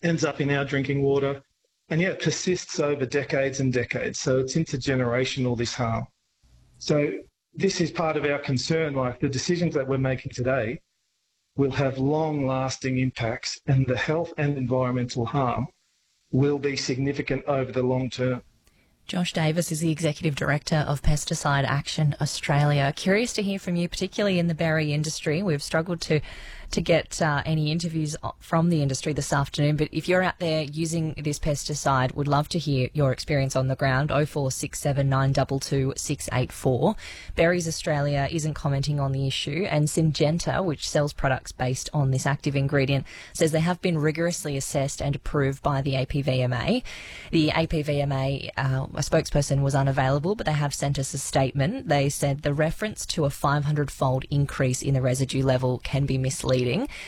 ends up in our drinking water, and yet persists over decades and decades. So it's intergenerational, this harm. So this is part of our concern, like the decisions that we're making today will have long-lasting impacts, and the health and environmental harm will be significant over the long term. Josh Davis is the Executive Director of Pesticide Action Australia. Curious to hear from you, particularly in the berry industry. We've struggled to get any interviews from the industry this afternoon, but if you're out there using this pesticide, would love to hear your experience on the ground. 0467 922 684. Berries Australia isn't commenting on the issue, and Syngenta, which sells products based on this active ingredient, says they have been rigorously assessed and approved by the APVMA. The APVMA, a spokesperson was unavailable, but they have sent us a statement. They said the reference to a 500-fold increase in the residue level can be misleading.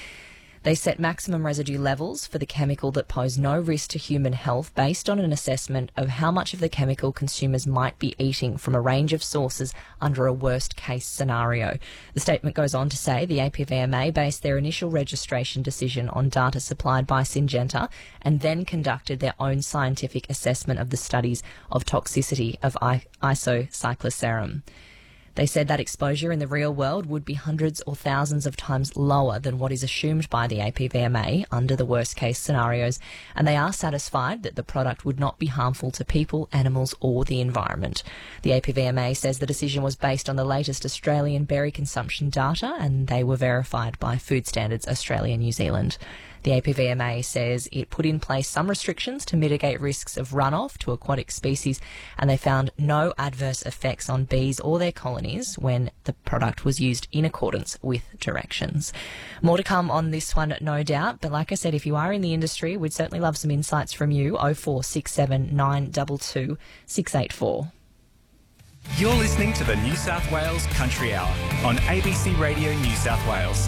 They set maximum residue levels for the chemical that pose no risk to human health based on an assessment of how much of the chemical consumers might be eating from a range of sources under a worst-case scenario. The statement goes on to say the APVMA based their initial registration decision on data supplied by Syngenta and then conducted their own scientific assessment of the studies of toxicity of isocycloserum. They said that exposure in the real world would be hundreds or thousands of times lower than what is assumed by the APVMA under the worst-case scenarios, and they are satisfied that the product would not be harmful to people, animals or the environment. The APVMA says the decision was based on the latest Australian berry consumption data, and they were verified by Food Standards Australia and New Zealand. The APVMA says it put in place some restrictions to mitigate risks of runoff to aquatic species, and they found no adverse effects on bees or their colonies when the product was used in accordance with directions. More to come on this one, no doubt, but like I said, if you are in the industry, we'd certainly love some insights from you. 0467 922 684. You're listening to the New South Wales Country Hour on ABC Radio New South Wales.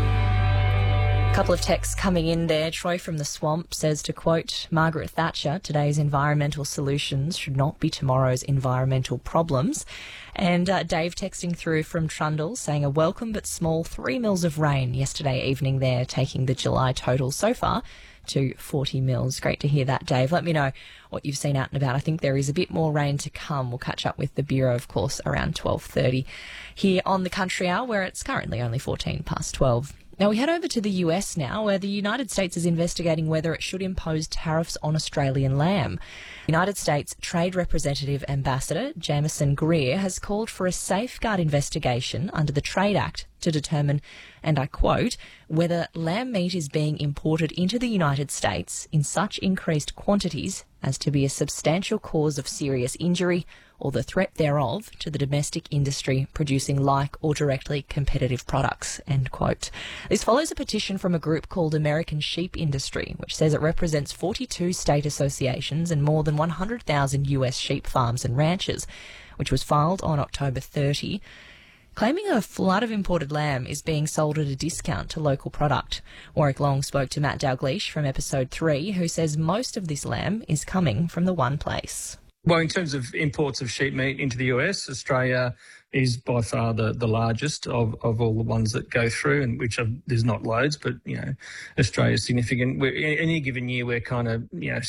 Couple of texts coming in there. Troy from the Swamp says, to quote Margaret Thatcher, today's environmental solutions should not be tomorrow's environmental problems. And Dave texting through from Trundle saying a welcome but small 3 mils of rain yesterday evening there, taking the July total so far to 40 mils. Great to hear that, Dave. Let me know what you've seen out and about. I think there is a bit more rain to come. We'll catch up with the Bureau, of course, around 12:30 here on the Country Hour, where it's currently only 14 past 12. Now, we head over to the US now, where the United States is investigating whether it should impose tariffs on Australian lamb. United States Trade Representative Ambassador Jameson Greer has called for a safeguard investigation under the Trade Act to determine, and I quote, whether lamb meat is being imported into the United States in such increased quantities as to be a substantial cause of serious injury or the threat thereof to the domestic industry producing like or directly competitive products, end quote. This follows a petition from a group called American Sheep Industry, which says it represents 42 state associations and more than 100,000 US sheep farms and ranches, which was filed on October 30, claiming a flood of imported lamb is being sold at a discount to local product. Warwick Long spoke to Matt Dalgleish from episode 3, who says most of this lamb is coming from the one place. Well, in terms of imports of sheep meat into the US, Australia is by far the largest of all the ones that go through, and there's not loads, but, Australia is significant. Any given year, we're kind of,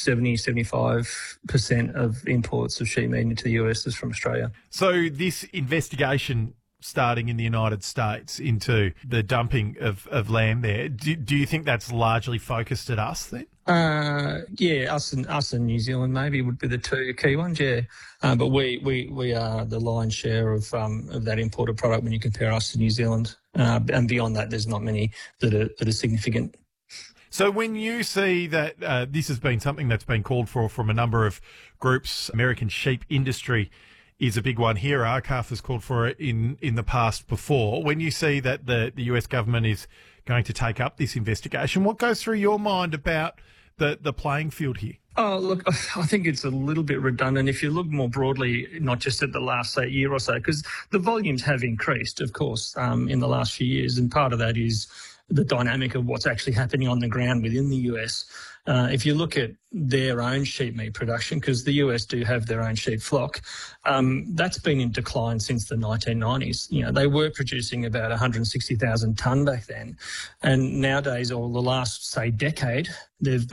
70-75% of imports of sheep meat into the US is from Australia. So this investigation starting in the United States into the dumping of lamb there, do you think that's largely focused at us then? Yeah, us and New Zealand maybe would be the two key ones, yeah. But we are the lion's share of that imported product when you compare us to New Zealand. And beyond that, there's not many that are significant. So when you see that this has been something that's been called for from a number of groups, American Sheep Industry is a big one here. RCAF has called for it in the past before. When you see that the US government is going to take up this investigation, what goes through your mind about the playing field here? Oh, look, I think it's a little bit redundant if you look more broadly, not just at the last, say, year or so, because the volumes have increased, of course, in the last few years, and part of that is the dynamic of what's actually happening on the ground within the US. If you look at their own sheep meat production, because the US do have their own sheep flock, that's been in decline since the 1990s. They were producing about 160,000 tonne back then, and nowadays, or the last, say, decade, they've